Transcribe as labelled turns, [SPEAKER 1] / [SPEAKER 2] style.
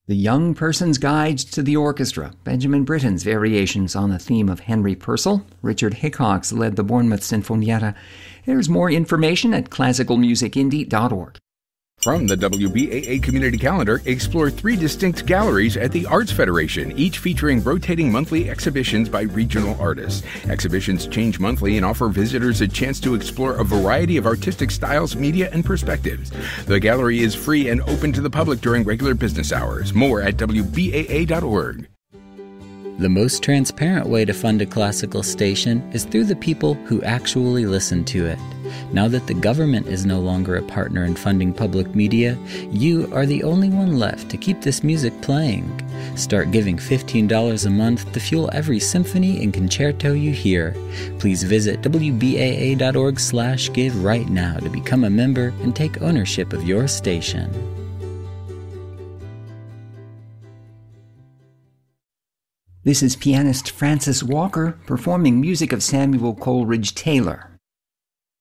[SPEAKER 1] The Young Person's Guide to the Orchestra, Benjamin Britten's variations on the theme of Henry Purcell, Richard Hickox led the Bournemouth Sinfonietta. There's more information at classicalmusicindie.org.
[SPEAKER 2] From the WBAA Community Calendar, explore 3 distinct galleries at the Arts Federation, each featuring rotating monthly exhibitions by regional artists. Exhibitions change monthly and offer visitors a chance to explore a variety of artistic styles, media, and perspectives. The gallery is free and open to the public during regular business hours. More at WBAA.org.
[SPEAKER 3] The most transparent way to fund a classical station is through the people who actually listen to it. Now that the government is no longer a partner in funding public media, you are the only one left to keep this music playing. Start giving $15 a month to fuel every symphony and concerto you hear. Please visit WBAA.org/give right now to become a member and take ownership of your station.
[SPEAKER 1] This is pianist Francis Walker performing music of Samuel Coleridge Taylor